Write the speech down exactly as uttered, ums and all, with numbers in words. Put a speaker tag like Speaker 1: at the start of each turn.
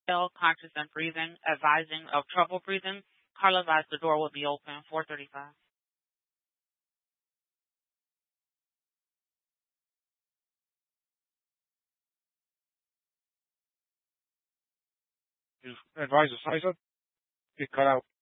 Speaker 1: Still conscious and breathing, advising of trouble breathing. Carla advised the door would be open. four thirty-five.
Speaker 2: Advisor Sizer, get cut out.